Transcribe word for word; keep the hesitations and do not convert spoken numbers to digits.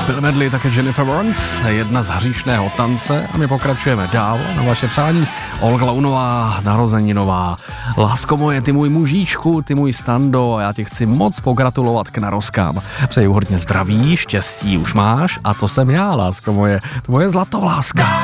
Bill Medley, také Jennifer Burns, jedna z hříšného tance a my pokračujeme dál na vaše přání. Olga Launová, narozeninová. Lásko moje, ty můj mužíčku, ty můj Stando, já ti chci moc pogratulovat k narozkám. Přeju hodně zdraví, štěstí už máš a to jsem já, lásko moje, tvoje zlatovláska.